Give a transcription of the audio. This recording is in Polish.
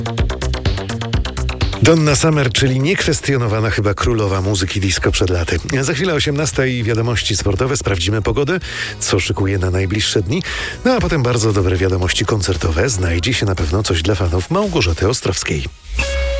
Donna Summer, czyli niekwestionowana chyba królowa muzyki disco przed laty. Za chwilę 18 i wiadomości sportowe. Sprawdzimy pogodę, co szykuje na najbliższe dni. No a potem bardzo dobre wiadomości koncertowe. Znajdzie się na pewno coś dla fanów Małgorzaty Ostrowskiej.